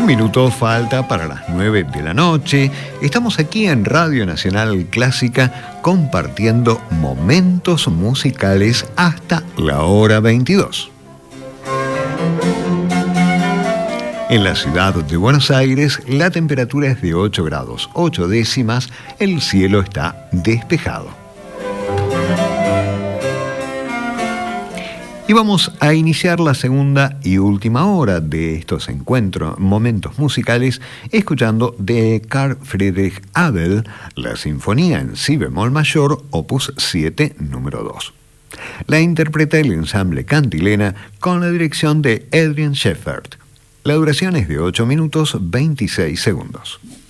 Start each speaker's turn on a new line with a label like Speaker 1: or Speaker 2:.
Speaker 1: minuto falta para las 9 de la noche. Estamos aquí en Radio Nacional Clásica compartiendo momentos musicales hasta la hora 22. En la ciudad de Buenos Aires, la temperatura es de 8 grados 8 décimas, el cielo está despejado. Y vamos a iniciar la segunda y última hora de estos encuentros, momentos musicales, escuchando de Carl Friedrich Abel, la Sinfonía en Si bemol mayor, opus 7, número 2. La interpreta el ensamble Cantilena con la dirección de Adrian Shepard. La duración es de 8 minutos 26 segundos.